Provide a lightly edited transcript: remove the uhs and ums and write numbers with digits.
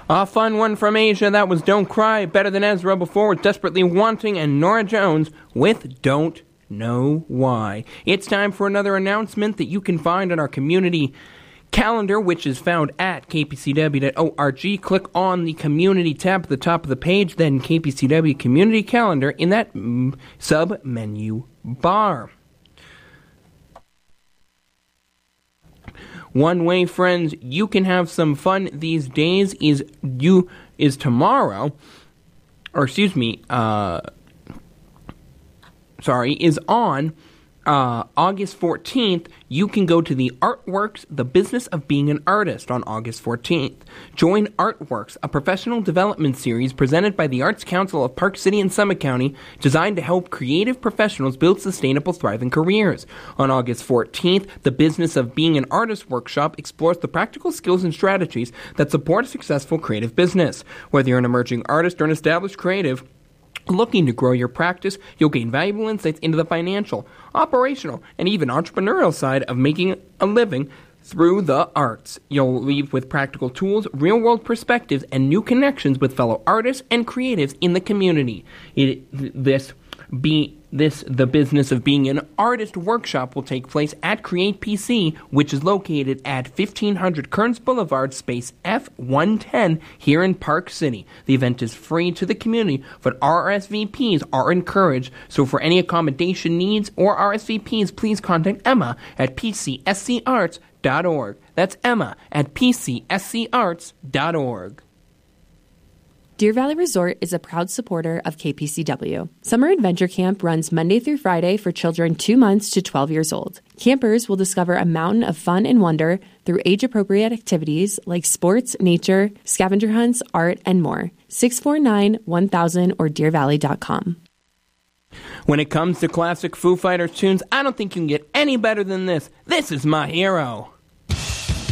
A fun one from Asia, that was Don't Cry, Better Than Ezra before with Desperately Wanting, and Norah Jones with Don't Know Why. It's time for another announcement that you can find on our community calendar, which is found at kpcw.org. Click on the community tab at the top of the page, then KPCW Community Calendar in that sub-menu bar. One way, friends, you can have some fun these days is tomorrow, or excuse me, is on August 14th. You can go to the Artworks, The Business of Being an Artist on August 14th. Join Artworks, a professional development series presented by the Arts Council of Park City and Summit County, designed to help creative professionals build sustainable, thriving careers. On August 14th, The Business of Being an Artist workshop explores the practical skills and strategies that support a successful creative business. Whether you're an emerging artist or an established creative looking to grow your practice, you'll gain valuable insights into the financial, operational, and even entrepreneurial side of making a living through the arts. You'll leave with practical tools, real-world perspectives, and new connections with fellow artists and creatives in the community. The Business of Being an Artist workshop will take place at Create PC, which is located at 1500 Kearns Boulevard, space F110, here in Park City. The event is free to the community, but RSVPs are encouraged, so for any accommodation needs or RSVPs, please contact Emma at pcscarts.org. That's Emma at pcscarts.org. Deer Valley Resort is a proud supporter of KPCW. Summer Adventure Camp runs Monday through Friday for children 2 months to 12 years old. Campers will discover a mountain of fun and wonder through age-appropriate activities like sports, nature, scavenger hunts, art, and more. 649-1000 or deervalley.com. When it comes to classic Foo Fighters tunes, I don't think you can get any better than this. This is My Hero.